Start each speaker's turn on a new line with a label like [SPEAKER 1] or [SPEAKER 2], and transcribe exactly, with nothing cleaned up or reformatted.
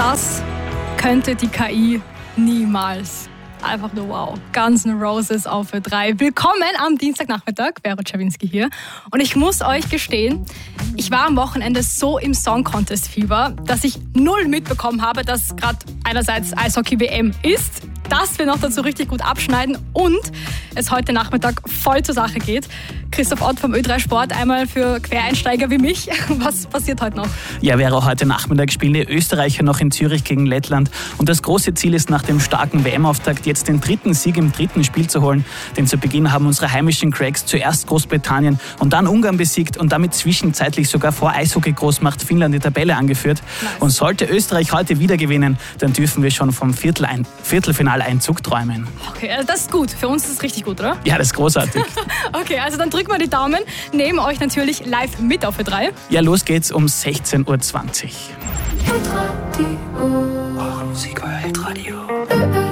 [SPEAKER 1] Das könnte die K I niemals. Einfach nur wow. Guns N' Roses auf Ö drei. Willkommen am Dienstagnachmittag. Vero Czerwinski hier. Und ich muss euch gestehen, ich war am Wochenende so im Song Contest Fieber, dass ich null mitbekommen habe, dass gerade einerseits Eishockey-W M ist, dass wir noch dazu richtig gut abschneiden und es heute Nachmittag voll zur Sache geht. Christoph Ott vom Ö drei Sport, einmal für Quereinsteiger wie mich. Was passiert heute noch?
[SPEAKER 2] Ja, Vero, heute Nachmittag spielen die Österreicher noch in Zürich gegen Lettland. Und das große Ziel ist, nach dem starken W M-Auftakt jetzt den dritten Sieg im dritten Spiel zu holen. Denn zu Beginn haben unsere heimischen Cracks zuerst Großbritannien und dann Ungarn besiegt und damit zwischenzeitlich sogar vor Eishockey-Großmacht Finnland die Tabelle angeführt. Nice. Und sollte Österreich heute wieder gewinnen, dann dürfen wir schon vom Viertel ein, Viertelfinaleinzug träumen.
[SPEAKER 1] Okay, also das ist gut. Für uns ist es richtig gut, oder?
[SPEAKER 2] Ja, das ist großartig.
[SPEAKER 1] Okay, also dann drücken wir die Daumen. Nehmen euch natürlich live mit auf Ö drei.
[SPEAKER 2] Ja, los geht's um sechzehn Uhr zwanzig.
[SPEAKER 3] Eure Musik, euer Hitradio.